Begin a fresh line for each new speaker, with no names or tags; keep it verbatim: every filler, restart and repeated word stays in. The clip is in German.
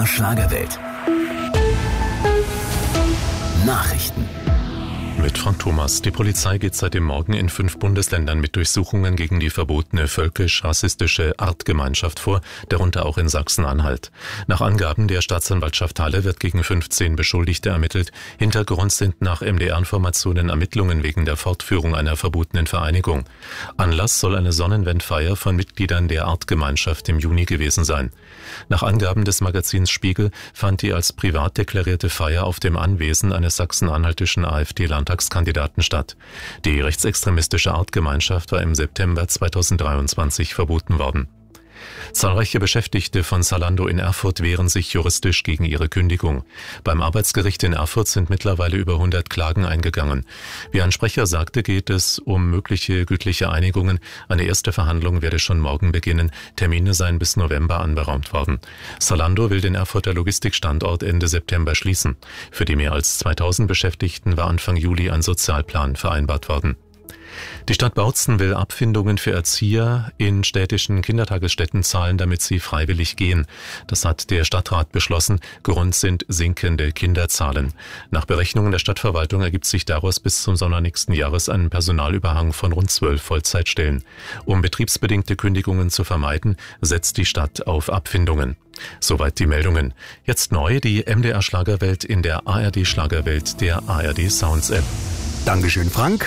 R Schlagerwelt. Nachrichten.
Mit Frank Thomas. Die Polizei geht seit dem Morgen in fünf Bundesländern mit Durchsuchungen gegen die verbotene völkisch-rassistische Artgemeinschaft vor, darunter auch in Sachsen-Anhalt. Nach Angaben der Staatsanwaltschaft Halle wird gegen fünfzehn Beschuldigte ermittelt. Hintergrund sind nach M D R-Informationen Ermittlungen wegen der Fortführung einer verbotenen Vereinigung. Anlass soll eine Sonnenwendfeier von Mitgliedern der Artgemeinschaft im Juni gewesen sein. Nach Angaben des Magazins Spiegel fand die als privat deklarierte Feier auf dem Anwesen eines sachsen-anhaltischen AfD-Landtagskandidaten statt. Die rechtsextremistische Artgemeinschaft war im September zweitausenddreiundzwanzig verboten worden. Zahlreiche Beschäftigte von Zalando in Erfurt wehren sich juristisch gegen ihre Kündigung. Beim Arbeitsgericht in Erfurt sind mittlerweile über hundert Klagen eingegangen. Wie ein Sprecher sagte, geht es um mögliche gütliche Einigungen. Eine erste Verhandlung werde schon morgen beginnen. Termine seien bis November anberaumt worden. Zalando will den Erfurter Logistikstandort Ende September schließen. Für die mehr als zweitausend Beschäftigten war Anfang Juli ein Sozialplan vereinbart worden. Die Stadt Bautzen will Abfindungen für Erzieher in städtischen Kindertagesstätten zahlen, damit sie freiwillig gehen. Das hat der Stadtrat beschlossen. Grund sind sinkende Kinderzahlen. Nach Berechnungen der Stadtverwaltung ergibt sich daraus bis zum Sommer nächsten Jahres ein Personalüberhang von rund zwölf Vollzeitstellen. Um betriebsbedingte Kündigungen zu vermeiden, setzt die Stadt auf Abfindungen. Soweit die Meldungen. Jetzt neu die M D R Schlagerwelt in der A R D Schlagerwelt der A R D Sounds App.
Dankeschön, Frank.